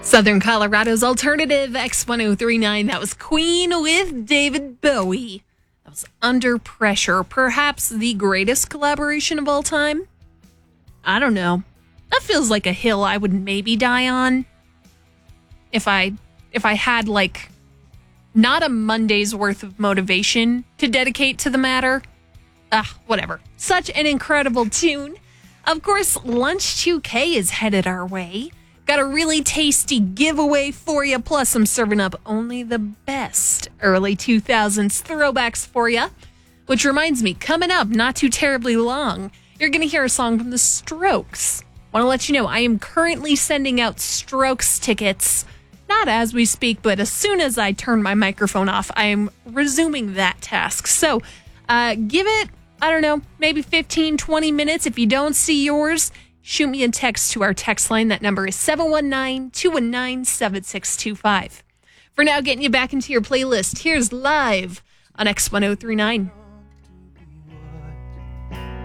Southern Colorado's alternative X1039. That was Queen with David Bowie. That was Under Pressure. Perhaps the greatest collaboration of all time? I don't know. That feels like a hill I would maybe die on. If I had like not a Monday's worth of motivation to dedicate to the matter. Whatever. Such an incredible tune. Of course, Lunch 2K is headed our way. Got a really tasty giveaway for you. Plus, I'm serving up only the best early 2000s throwbacks for you. Which reminds me, coming up, not too terribly long, you're going to hear a song from The Strokes. Want to let you know, I am currently sending out Strokes tickets. Not as we speak, but as soon as I turn my microphone off, I am resuming that task. So, give it, I don't know, maybe 15, 20 minutes. If you don't see yours, shoot me a text to our text line. That number is 719-219-7625. For now, getting you back into your playlist, here's Live on X1039.